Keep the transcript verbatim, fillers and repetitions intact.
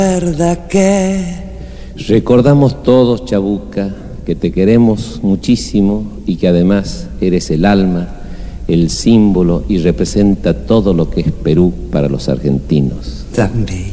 ¿Verdad que? Recordamos todos, Chabuca, que te queremos muchísimo y que además eres el alma, el símbolo y representa todo lo que es Perú para los argentinos. También.